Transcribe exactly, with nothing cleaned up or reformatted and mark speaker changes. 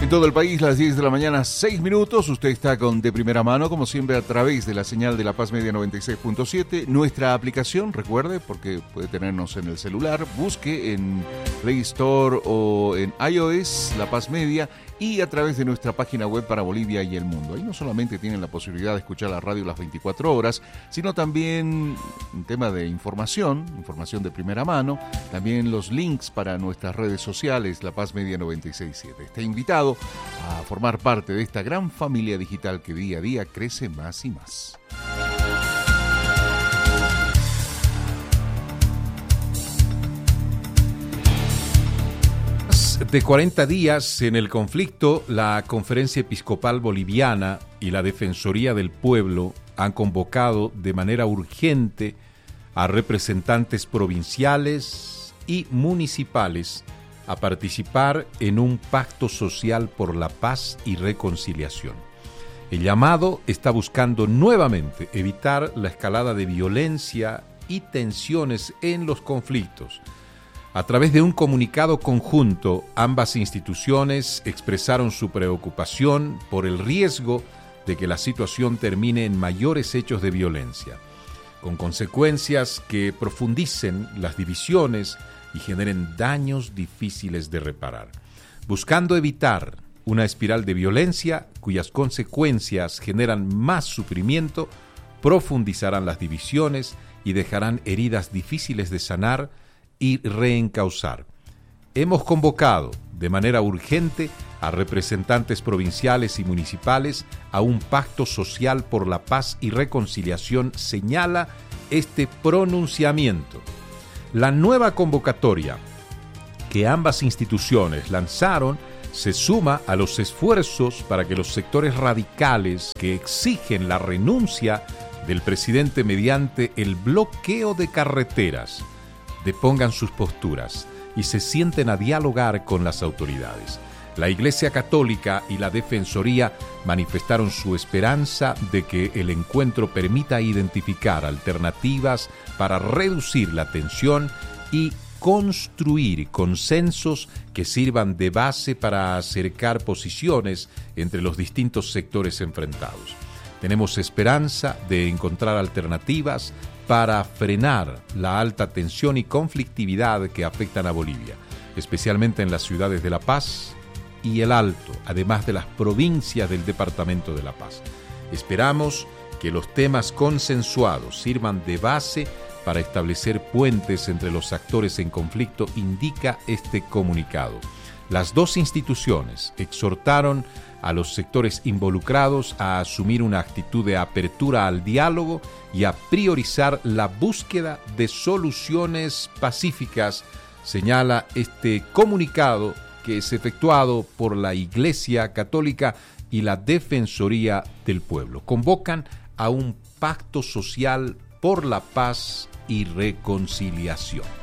Speaker 1: En todo el país, las diez de la mañana, seis minutos. Usted está con De Primera Mano, como siempre, a través de la señal de La Paz Media noventa y seis punto siete. Nuestra aplicación, recuerde, porque puede tenernos en el celular, busque en Play Store o en iOS, La Paz Media, y a través de nuestra página web para Bolivia y el mundo. Ahí no solamente tienen la posibilidad de escuchar la radio las veinticuatro horas, sino también un tema de información, información de primera mano, también los links para nuestras redes sociales, La Paz Media noventa y seis punto siete. Está invitado a formar parte de esta gran familia digital que día a día crece más y más.
Speaker 2: De cuarenta días en el conflicto, la Conferencia Episcopal Boliviana y la Defensoría del Pueblo han convocado de manera urgente a representantes provinciales y municipales a participar en un pacto social por la paz y reconciliación. El llamado está buscando nuevamente evitar la escalada de violencia y tensiones en los conflictos. A través de un comunicado conjunto, ambas instituciones expresaron su preocupación por el riesgo de que la situación termine en mayores hechos de violencia, con consecuencias que profundicen las divisiones y generen daños difíciles de reparar, buscando evitar una espiral de violencia cuyas consecuencias generan más sufrimiento, profundizarán las divisiones y dejarán heridas difíciles de sanar y reencauzar. Hemos convocado de manera urgente a representantes provinciales y municipales a un pacto social por la paz y reconciliación, señala este pronunciamiento. La nueva convocatoria que ambas instituciones lanzaron se suma a los esfuerzos para que los sectores radicales que exigen la renuncia del presidente mediante el bloqueo de carreteras depongan sus posturas y se sienten a dialogar con las autoridades. La Iglesia Católica y la Defensoría manifestaron su esperanza de que el encuentro permita identificar alternativas para reducir la tensión y construir consensos que sirvan de base para acercar posiciones entre los distintos sectores enfrentados. Tenemos esperanza de encontrar alternativas para frenar la alta tensión y conflictividad que afectan a Bolivia, especialmente en las ciudades de La Paz y El Alto, además de las provincias del Departamento de La Paz. Esperamos que los temas consensuados sirvan de base para establecer puentes entre los actores en conflicto, indica este comunicado. Las dos instituciones exhortaron a los sectores involucrados a asumir una actitud de apertura al diálogo y a priorizar la búsqueda de soluciones pacíficas, señala este comunicado que es efectuado por la Iglesia Católica y la Defensoría del Pueblo. Convocan a un pacto social por la paz y reconciliación.